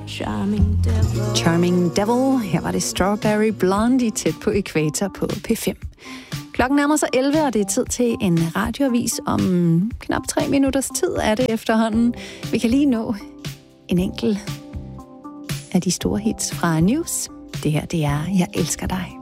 Charming Devil. Her var det Strawberry Blondie tæt på Ækvator på P5. Klokken nærmer sig 11, og det er tid til en radioavis. Om knap 3 minutters tid er det efterhånden. Vi kan lige nå en enkelt af de store hits fra News. Det her, det er Jeg elsker dig.